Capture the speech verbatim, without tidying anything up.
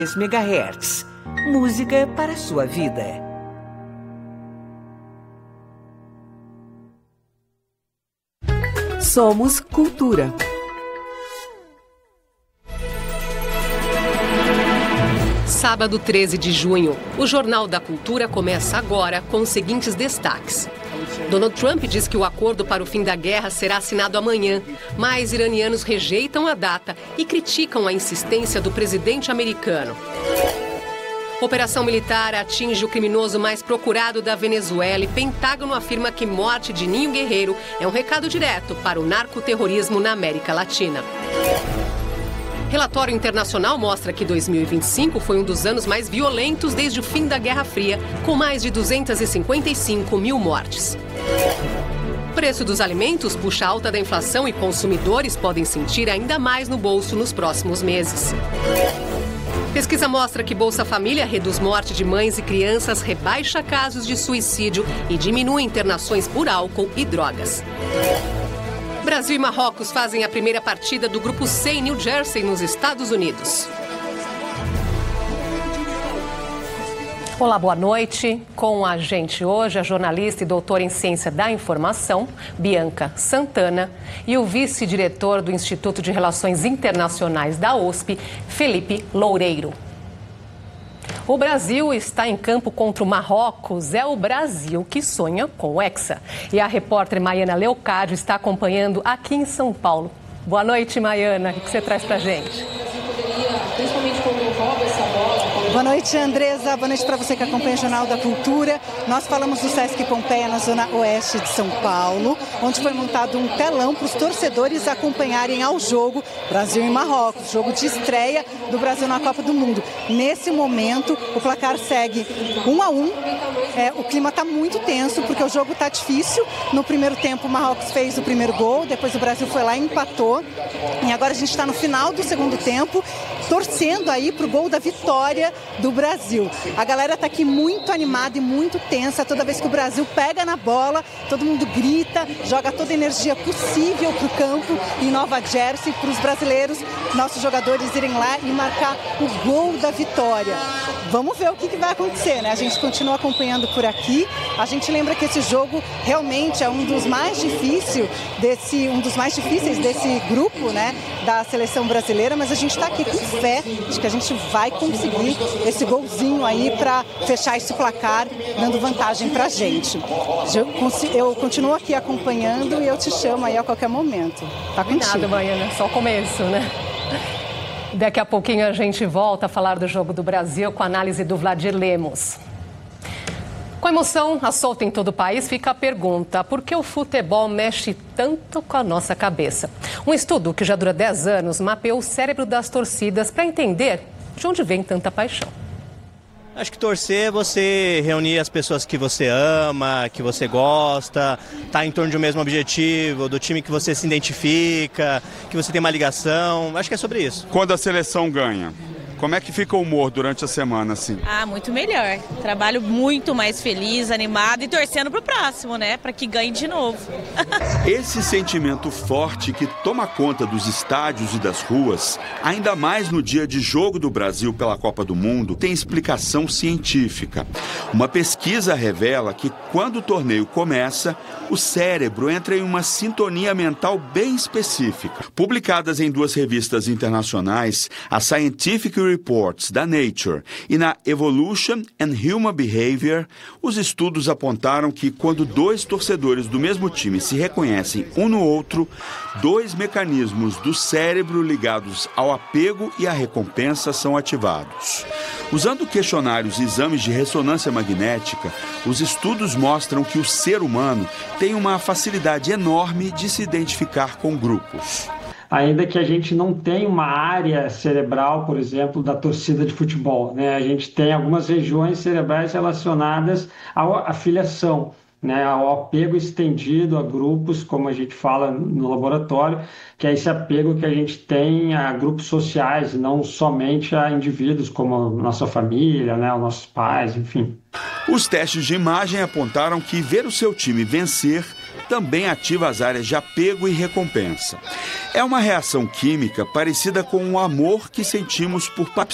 megahertz. Música para a sua vida. Somos Cultura. Sábado treze de junho, o Jornal da Cultura começa agora com os seguintes destaques. Donald Trump diz que o acordo para o fim da guerra será assinado amanhã, mas iranianos rejeitam a data e criticam a insistência do presidente americano. Operação militar atinge o criminoso mais procurado da Venezuela e Pentágono afirma que morte de Ninho Guerreiro é um recado direto para o narcoterrorismo na América Latina. Relatório internacional mostra que dois mil e vinte e cinco foi um dos anos mais violentos desde o fim da Guerra Fria, com mais de duzentas e cinquenta e cinco mil mortes. O preço dos alimentos puxa a alta da inflação e consumidores podem sentir ainda mais no bolso nos próximos meses. Pesquisa mostra que Bolsa Família reduz morte de mães e crianças, rebaixa casos de suicídio e diminui internações por álcool e drogas. Brasil e Marrocos fazem a primeira partida do Grupo C em New Jersey, nos Estados Unidos. Olá, boa noite. Com a gente hoje a jornalista e doutora em Ciência da Informação, Bianca Santana, e o vice-diretor do Instituto de Relações Internacionais da U S P, Felipe Loureiro. O Brasil está em campo contra o Marrocos. É o Brasil que sonha com o Hexa. E a repórter Maiana Leocádio está acompanhando aqui em São Paulo. Boa noite, Maiana. O que você traz pra gente? Principalmente como rouba essa bola. Boa noite, Andresa. Boa noite para você que acompanha o Jornal da Cultura. Nós falamos do Sesc Pompeia, na zona oeste de São Paulo, onde foi montado um telão para os torcedores acompanharem ao jogo Brasil e Marrocos, jogo de estreia do Brasil na Copa do Mundo. Nesse momento, o placar segue um a um. É, o clima está muito tenso, porque o jogo está difícil. No primeiro tempo, o Marrocos fez o primeiro gol, depois o Brasil foi lá e empatou. E agora a gente está no final do segundo tempo, torcendo aí para o gol da vitória do Brasil. A galera está aqui muito animada e muito tensa. Toda vez que o Brasil pega na bola, todo mundo grita, joga toda a energia possível para o campo em Nova Jersey, para os brasileiros, nossos jogadores irem lá e marcar o gol da vitória. Vamos ver o que, que vai acontecer, né? A gente continua acompanhando por aqui. A gente lembra que esse jogo realmente é um dos mais difíceis desse, um dos mais difíceis desse grupo, né, da seleção brasileira, mas a gente está aqui com fé de que a gente vai conseguir esse golzinho aí para fechar esse placar, dando vantagem para a gente. Eu continuo aqui acompanhando e eu te chamo aí a qualquer momento. Tá contigo. Nada, Maiana, só o começo, né? Daqui a pouquinho a gente volta a falar do Jogo do Brasil com a análise do Vladir Lemos. Com emoção à solta em todo o país, fica a pergunta: por que o futebol mexe tanto com a nossa cabeça? Um estudo que já dura dez anos mapeou o cérebro das torcidas para entender de onde vem tanta paixão. Acho que torcer é você reunir as pessoas que você ama, que você gosta, tá em torno de um mesmo objetivo, do time que você se identifica, que você tem uma ligação. Acho que é sobre isso. Quando a seleção ganha, como é que fica o humor durante a semana, assim? Ah, muito melhor. Trabalho muito mais feliz, animado e torcendo pro próximo, né? Para que ganhe de novo. Esse sentimento forte que toma conta dos estádios e das ruas, ainda mais no dia de jogo do Brasil pela Copa do Mundo, tem explicação científica. Uma pesquisa revela que quando o torneio começa, o cérebro entra em uma sintonia mental bem específica. Publicadas em duas revistas internacionais, a Scientific Reports da Nature e na Evolution and Human Behavior, os estudos apontaram que quando dois torcedores do mesmo time se reconhecem um no outro, dois mecanismos do cérebro ligados ao apego e à recompensa são ativados. Usando questionários e exames de ressonância magnética, os estudos mostram que o ser humano tem uma facilidade enorme de se identificar com grupos. Ainda que a gente não tenha uma área cerebral, por exemplo, da torcida de futebol, né? A gente tem algumas regiões cerebrais relacionadas à filiação, né? Ao apego estendido a grupos, como a gente fala no laboratório, que é esse apego que a gente tem a grupos sociais, não somente a indivíduos como a nossa família, né? Os nossos pais, enfim. Os testes de imagem apontaram que ver o seu time vencer também ativa as áreas de apego e recompensa. É uma reação química parecida com o amor que sentimos por